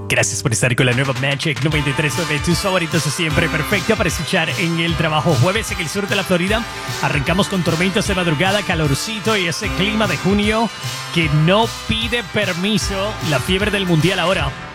Gracias por estar con la nueva Magic 93.9, tus favoritos de siempre, perfecta para escuchar en el trabajo. Jueves en el sur de la Florida, arrancamos con tormentas de madrugada, calorcito y ese clima de junio que no pide permiso. La fiebre del mundial ahora.